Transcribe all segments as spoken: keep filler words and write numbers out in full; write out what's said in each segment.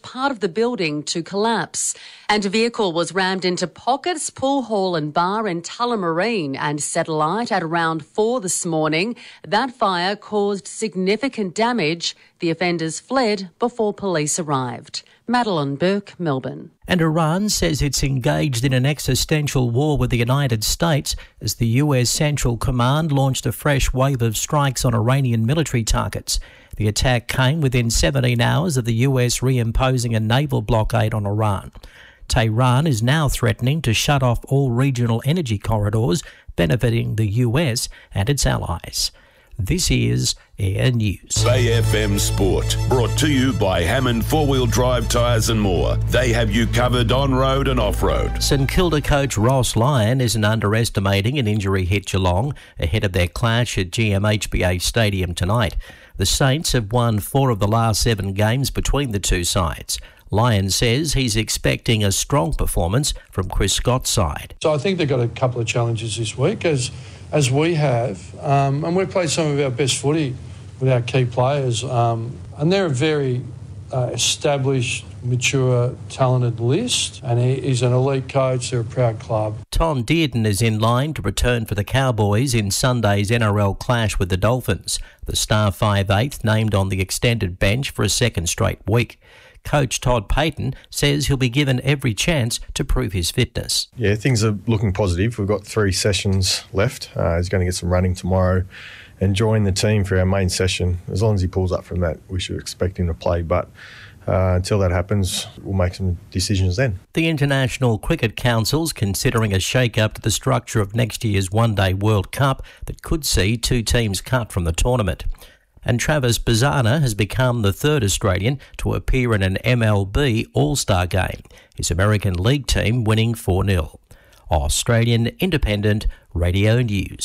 part of the building to collapse. And a vehicle was rammed into Pockets Pool Hall and Bar in Tullamarine and set alight at around four this morning. That fire caused significant damage. The offenders fled before police arrived. Madeline Burke, Melbourne. And Iran says it's engaged in an existential war with the United States as the U S Central Command launched a fresh wave of strikes on Iranian military targets. The attack came within seventeen hours of the U S reimposing a naval blockade on Iran. Tehran is now threatening to shut off all regional energy corridors, benefiting the U S and its allies. This is Air News. Bay F M Sport, brought to you by Hammond Four-Wheel Drive Tyres and More. They have you covered on-road and off-road. St Kilda coach Ross Lyon isn't underestimating an injury hit Geelong ahead of their clash at G M H B A Stadium tonight. The Saints have won four of the last seven games between the two sides. Lyon says he's expecting a strong performance from Chris Scott's side. So I think they've got a couple of challenges this week, as as we have, um, and we've played some of our best footy with our key players, um, and they're a very uh, established, mature, talented list, and he, he's an elite coach. They're a proud club. Tom Dearden is in line to return for the Cowboys in Sunday's N R L clash with the Dolphins. The star five eighth named on the extended bench for a second straight week. Coach Todd Payton says he'll be given every chance to prove his fitness. Yeah, things are looking positive. We've got three sessions left. Uh, he's going to get some running tomorrow and join the team for our main session. As long as he pulls up from that, we should expect him to play. But uh, until that happens, we'll make some decisions then. The International Cricket Council's considering a shake-up to the structure of next year's One-Day World Cup that could see two teams cut from the tournament. And Travis Bazzana has become the third Australian to appear in an M L B All-Star game, his American League team winning four nil. Australian Independent Radio News.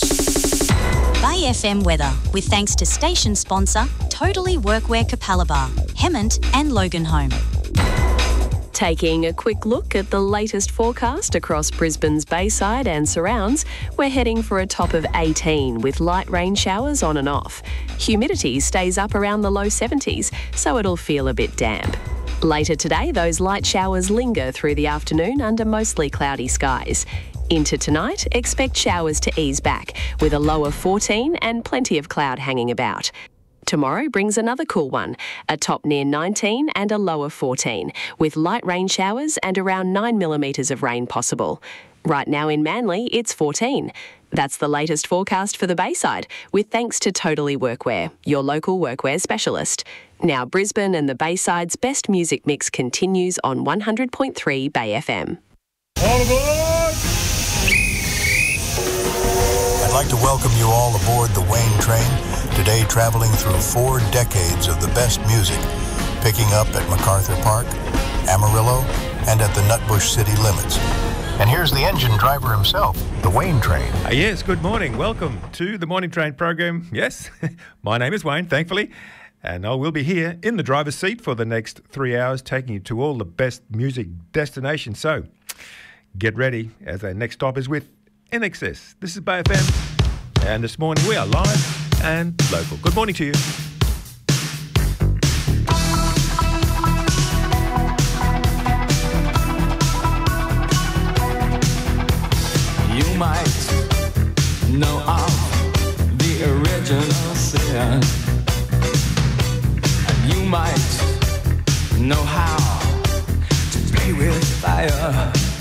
Bay F M weather, with thanks to station sponsor Totally Workwear Capalaba, Hemmant and Loganholme. Taking a quick look at the latest forecast across Brisbane's Bayside and surrounds, we're heading for a top of eighteen with light rain showers on and off. Humidity stays up around the low seventies, so it'll feel a bit damp. Later today, those light showers linger through the afternoon under mostly cloudy skies. Into tonight, expect showers to ease back with a low of fourteen and plenty of cloud hanging about. Tomorrow brings another cool one, a top near nineteen and a low of fourteen, with light rain showers and around nine millimetres of rain possible. Right now in Manly, it's fourteen. That's the latest forecast for the Bayside, with thanks to Totally Workwear, your local workwear specialist. Now Brisbane and the Bayside's best music mix continues on one hundred point three Bay F M. All aboard! I'd like to welcome you all aboard the Wayne train, today traveling through four decades of the best music, picking up at MacArthur Park, Amarillo, and at the Nutbush city limits. And here's the engine driver himself, the Wayne train. Uh, yes, good morning. Welcome to the Morning Train program. Yes, my name is Wayne, thankfully, and I will be here in the driver's seat for the next three hours, taking you to all the best music destinations. So get ready, as our next stop is with I N X S. This is Bay F M, and this morning we are live and local. Good morning to you. You might know of the original sin, and you might know how to play with fire.